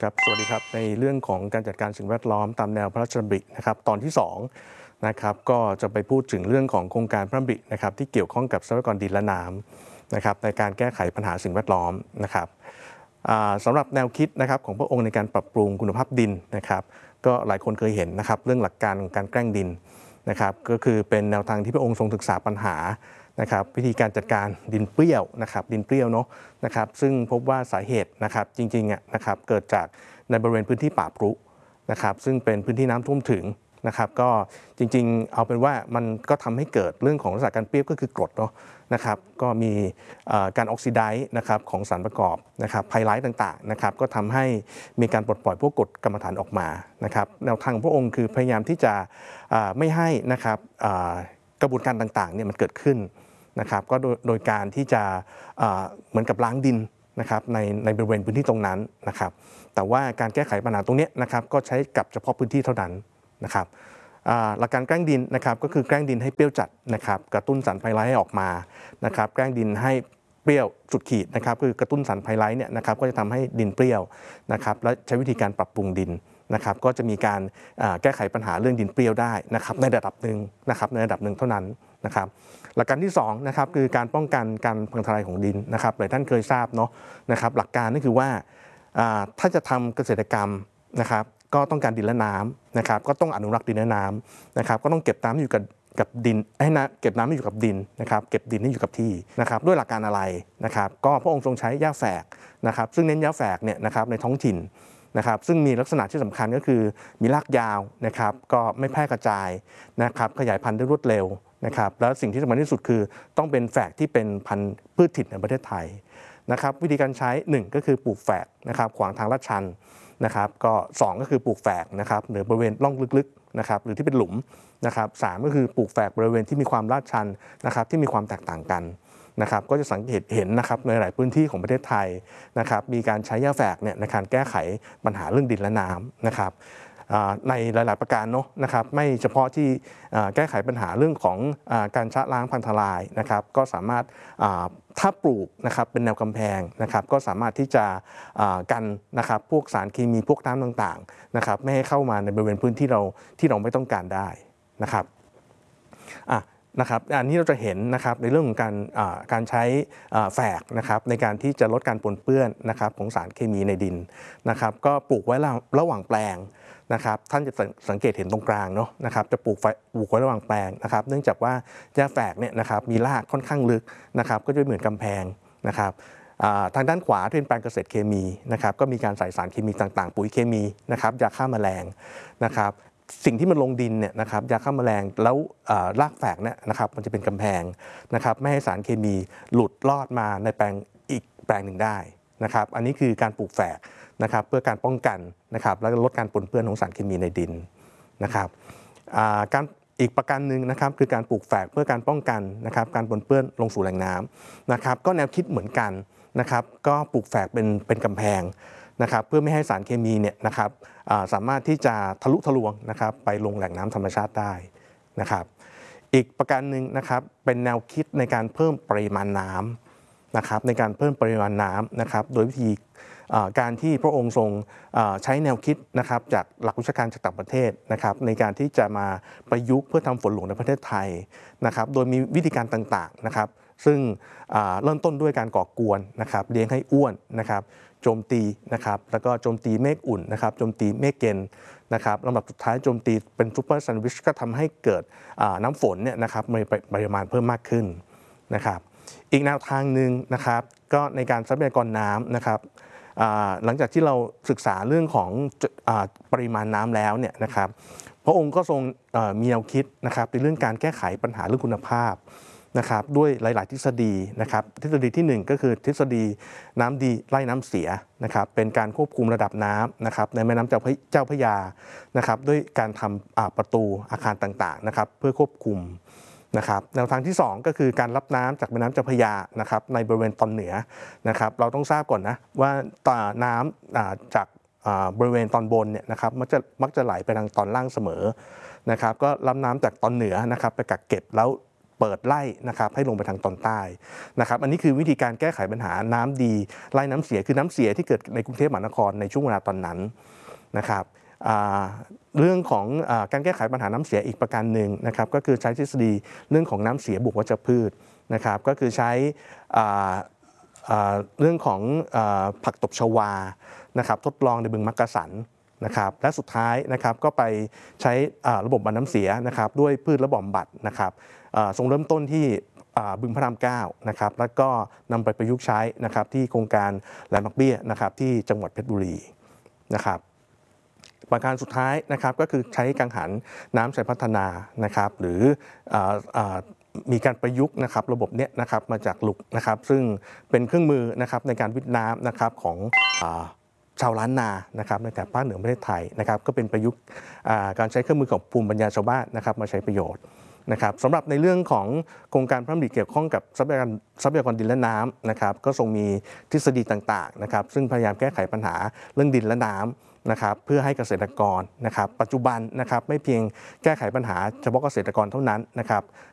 ครับสวัสดีครับในเรื่องของการจัดการสิ่งแวดล้อมตามแนวพระราชดำรินะครับตอนที่2นะครับก็จะไปพูดถึงเรื่องของโครงการพระดำรินะครับที่เกี่ยวข้องกับทรัพยากรดินและน้ำนะครับในการแก้ไขปัญหาสิ่งแวดล้อมนะครับสำหรับแนวคิดนะครับของพระองค์ในการปรับปรุงคุณภาพดินนะครับก็หลายคนเคยเห็นนะครับเรื่องหลักการของการแกล้งดินนะครับก็คือเป็นแนวทางที่พระองค์ทรงศึกษาปัญหานะครับวิธีการจัดการดินเปรี้ยวนะครับดินเปรี้ยวเนาะนะครับซึ่งพบว่าสาเหตุนะครับจริงๆนะครับเกิดจากในบริเวณพื้นที่ป่าพรุนะครับซึ่งเป็นพื้นที่น้ำท่วมถึงนะครับก็จริงๆเอาเป็นว่ามันก็ทำให้เกิดเรื่องของลักษณะการเปรี้ยวก็คือกรดเนาะนะครับก็มีการออกซิไดซ์นะครับของสารประกอบนะครับไพไลท์ต่างๆนะครับก็ทำให้มีการปลดปล่อยพวกกรดกรรมฐานออกมานะครับแนวทางของพระองค์คือพยายามที่จะไม่ให้นะครับกระบวนการต่างๆเนี่ยมันเกิดขึ้นนะครับก็โดยการที่จะเหมือนกับล้างดินนะครับในบริเวณพื้นที่ตรงนั้นนะครับแต่ว่าการแก้ไขปัญหาตรงนี้นะครับก็ใช้กับเฉพาะพื้นที่เท่านั้นนะครับหลักการแกล้งดินนะครับก็คือแกล้งดินให้เปรี้ยวจัดนะครับกระตุ้นสารไพไลท์ให้ออกมานะครับแกล้งดินให้เปรี้ยวสุดขีดนะครับคือกระตุ้นสารไพไลท์เนี่ยนะครับก็จะทำให้ดินเปรี้ยวนะครับและใช้วิธีการปรับปรุงดินนะครับก็จะมีการแก้ไขปัญหาเรื่องดินเปรี้ยวได้นะครับในระดับหนึ่งนะครับในระดับหนึ่งเท่านั้นนะครับหลักการที่2นะครับคือการป้องกันการพังทลายของดินนะครับหลายท่านเคยทราบเนาะนะครับหลักการนั่นคือว่าถ้าจะทำเกษตรกรรมนะครับก็ต้องการดินและน้ำนะครับก็ต้องอนุรักษ์ดินและน้ำนะครับก็ต้องเก็บน้ำอยู่กับดินให้นะเก็บน้ำให้อยู่กับดินนะครับเก็บดินให้อยู่กับที่นะครับด้วยหลักการอะไรนะครับก็พระองค์ทรงใช้หญ้าแฝกนะครับซึ่งเน้นหญ้าแฝกเนี่ยนะครับในท้องถิ่นนะครับซึ่งมีลักษณะที่สำคัญก็คือมีรากยาวนะครับก็ไม่แพร่กระจายนะครับขยายพันธุ์ได้รวดเร็วนะครับแล้วสิ่งที่สำคัญที่สุดคือต้องเป็นแฝกที่เป็นพันธุ์พืชถิ่นในประเทศไทยนะครับวิธีการใช้1ก็คือปลูกแฝกนะครับขวางทางลาดชันนะครับก็2ก็คือปลูกแฝกนะครับหรือบริเวณร่องลึกๆนะครับหรือที่เป็นหลุมนะครับ3ก็คือปลูกแฝกบริเวณที่มีความลาดชันนะครับที่มีความแตกต่างกันนะครับก็จะสังเกตเห็นนะครับในหลายพื้นที่ของประเทศไทยนะครับมีการใช้หญ้าแฝกเนี่ยในการแก้ไขปัญหาเรื่องดินและน้ำนะครับในหลายๆประการเนาะนะครับไม่เฉพาะที่แก้ไขปัญหาเรื่องของการชะล้างพังทลายนะครับก็สามารถถ้าปลูกนะครับเป็นแนวกำแพงนะครับก็สามารถที่จะกันนะครับพวกสารเคมีพวกน้ำต่างๆนะครับไม่ให้เข้ามาในบริเวณพื้นที่เราไม่ต้องการได้นะครับนะครับอันนี้เราจะเห็นนะครับในเรื่องของการใช้แฝกนะครับในการที่จะลดการปนเปื้อนนะครับของสารเคมีในดินนะครับก็ปลูกไว้ระหว่างแปลงนะครับท่านจะสังเกตเห็นตรงกลางเนาะนะครับจะปลูกไว้ระหว่างแปลงนะครับเนื่องจากว่าหญ้าแฝกเนี่ยนะครับมีรากค่อนข้างลึกนะครับก็จะเหมือนกำแพงนะครับทางด้านขวาเป็นแปลงเกษตรเคมีนะครับก็มีการใส่สารเคมีต่างๆปุ๋ยเคมีนะครับยาฆ่าแมลงนะครับสิ่งที่มันลงดินเนี่ยนะครับยาฆ่าแมลงแล้วรากแฝกเนี่ยนะครับมันจะเป็นกำแพงนะครับไม่ให้สารเคมีหลุดลอดมาในแปลงอีกแปลงหนึ่งได้นะครับอันนี้คือการปลูกแฝกนะครับเพื่อการป้องกันนะครับและลดการปนเปื้อนของสารเคมีในดินนะครับการอีกประการหนึ่งนะครับคือการปลูกแฝกเพื่อการป้องกันนะครับการปนเปื้อนลงสู่แหล่งน้ำนะครับก็แนวคิดเหมือนกันนะครับก็ปลูกแฝกเป็นกำแพงนะครับเพื่อไม่ให้สารเคมีเนี่ยนะครับสามารถที่จะทะลุทะลวงนะครับไปลงแหล่งน้ำธรรมชาติได้นะครับอีกประการหนึ่งนะครับเป็นแนวคิดในการเพิ่มปริมาณน้ำนะครับในการเพิ่มปริมาณน้ำนะครับโดยวิธีการที่พระองค์ทรงใช้แนวคิดนะครับจากหลักวิชาการจากต่างประเทศนะครับในการที่จะมาประยุกต์เพื่อทำฝนหลวงในประเทศไทยนะครับโดยมีวิธีการต่างๆนะครับซึ่งเริ่มต้นด้วยการก่อกวนนะครับเลี้ยงให้อ้วนนะครับโจมตีนะครับแล้วก็โจมตีเมฆอุ่นนะครับโจมตีเมฆเย็นนะครับลำดับสุดท้ายโจมตีเป็นซูเปอร์แซนด์วิชก็ทำให้เกิดน้ำฝนเนี่ยนะครับมีปริมาณเพิ่มมากขึ้นนะครับอีกแนวทางหนึ่งนะครับก็ในการทรัพยากรน้ำนะครับหลังจากที่เราศึกษาเรื่องของปริมาณน้ำแล้วเนี่ยนะครับพระองค์ก็ทรงมีแนวคิดนะครับในเรื่องการแก้ไขปัญหาเรื่องคุณภาพนะครับด้วยหลายๆทฤษฎีนะครับทฤษฎีที่1ก็คือทฤษฎีน้ำดีไล่น้ำเสียนะครับเป็นการควบคุมระดับน้ำนะครับในแม่น้ำเจ้าพระยานะครับด้วยการทำประตูอาคารต่างๆนะครับเพื่อควบคุมนะครับแนวทางที่2ก็คือการรับน้ำจากแม่น้ำเจ้าพระยานะครับในบริเวณตอนเหนือนะครับเราต้องทราบก่อนนะว่าน้ำจากบริเวณตอนบนเนี่ยนะครับมักจะไหลไปทางตอนล่างเสมอนะครับก็รับน้ำจากตอนเหนือนะครับไปกักเก็บแล้วเปิดไล่นะครับให้ลงไปทางตอนใต้นะครับอันนี้คือวิธีการแก้ไขปัญหาน้ำดีไล่น้ำเสียคือน้ำเสียที่เกิดในกรุงเทพมหานครในช่วงเวลาตอนนั้นนะครับเรื่องของการแก้ไขปัญหาน้ำเสียอีกประการหนึ่งนะครับก็คือใช้ทฤษฎีเรื่องของน้ำเสียบวกวัชพืชนะครับก็คือใช้เรื่องของผักตบชวานะครับทดลองในบึงมักกะสันนะครับและสุดท้ายนะครับก็ไปใช้ระบบบำบัดน้ำเสียนะครับด้วยพืชและบำบัดนะครับทรงเริ่มต้นที่บึงพระราม9นะครับแล้วก็นำไปประยุกต์ใช้นะครับที่โครงการแหลมบักเบี้ยนะครับที่จังหวัดเพชรบุรีนะครับประการสุดท้ายนะครับก็คือใช้กังหันน้ำใช้พัฒนานะครับหรือมีการประยุกต์นะครับระบบเนี้ยนะครับมาจากหลุกนะครับซึ่งเป็นเครื่องมือนะครับในการวิทย์น้ำนะครับของชาวล้านนานะครับในแถบภาคเหนือประเทศไทยนะครับก็เป็นประยุกต์การใช้เครื่องมือของภูมิปัญญาชาวบ้านนะครับมาใช้ประโยชน์นะครับสำหรับในเรื่องของโครงการพระราชดำริเกี่ยวข้องกับทรัพยากรดินและน้ำนะครับก็ทรงมีทฤษฎีต่างๆนะครับซึ่งพยายามแก้ไขปัญหาเรื่องดินและน้ำนะครับเพื่อให้เกษตรกรนะครับปัจจุบันนะครับไม่เพียงแก้ไขปัญหาเฉพาะเกษตรกรเท่านั้นนะครับ